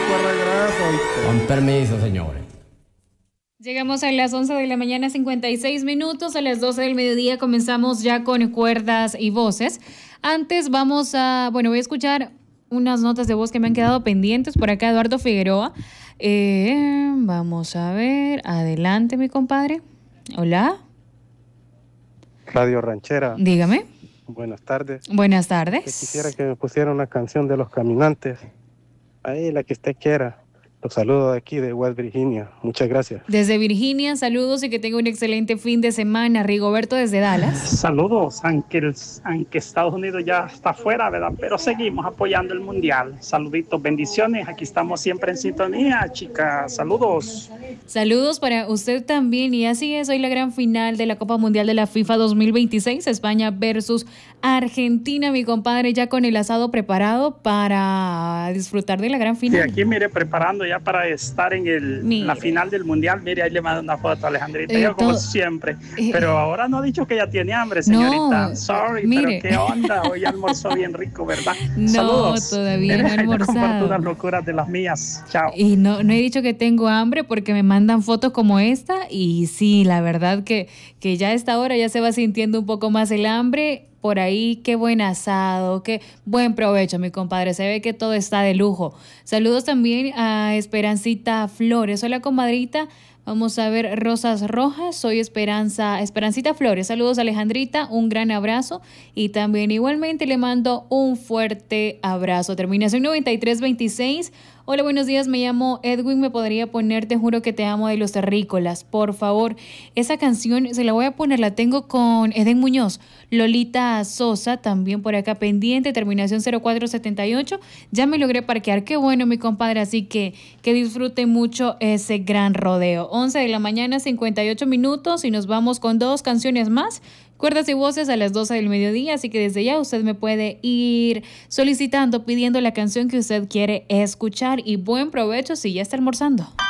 cuerda grasa, ¿oíste? Con permiso, señores. Llegamos a las 11 de la mañana, 56 minutos. A las 12 del mediodía comenzamos ya con cuerdas y voces. Antes voy a escuchar unas notas de voz que me han quedado pendientes. Por acá Eduardo Figueroa. Vamos a ver. Adelante, mi compadre. Hola. Radio Ranchera. Dígame. Buenas tardes. Buenas tardes. Quisiera que me pusiera una canción de Los Caminantes. Ahí, la que usted quiera. Los saludo de aquí, de West Virginia. Muchas gracias. Desde Virginia, saludos y que tenga un excelente fin de semana. Rigoberto desde Dallas. Saludos, aunque Estados Unidos ya está fuera, ¿verdad? Pero seguimos apoyando el Mundial. Saluditos, bendiciones. Aquí estamos siempre en sintonía, chicas. Saludos. Saludos para usted también. Y así es, hoy la gran final de la Copa Mundial de la FIFA 2026, España versus Argentina, mi compadre, ya con el asado preparado para disfrutar de la gran final. Sí, aquí, mire, preparando ya para estar en la final del Mundial. Mire, ahí le mando una foto a Alejandrita, yo como siempre. Pero ahora no ha dicho que ya tiene hambre, señorita. No, sorry, mire. pero qué onda. Hoy almorzó bien rico, ¿verdad? No, saludos. Todavía no he almorzado. Comparto unas locuras de las mías. Chao. Y no he dicho que tengo hambre porque me mandan fotos como esta. Y sí, la verdad que ya a esta hora ya se va sintiendo un poco más el hambre. Por ahí, qué buen asado, qué buen provecho, mi compadre. Se ve que todo está de lujo. Saludos también a Esperancita Flores. Hola, comadrita. Vamos a ver Rosas Rojas. Soy Esperancita Flores. Saludos, Alejandrita. Un gran abrazo. Y también igualmente le mando un fuerte abrazo. Terminación 9326. Hola, buenos días. Me llamo Edwin. ¿Me podría poner Te juro que te amo de Los Terrícolas? Por favor. Esa canción se la voy a poner. La tengo con Eden Muñoz. Lolita Sosa también por acá pendiente. Terminación 0478. Ya me logré parquear. Qué bueno, mi compadre. Así que disfrute mucho ese gran rodeo. 11 de la mañana, 58 minutos. Y nos vamos con 2 canciones más. Cuerdas y voces a las 12 del mediodía, así que desde ya usted me puede ir solicitando, pidiendo la canción que usted quiere escuchar y buen provecho si ya está almorzando.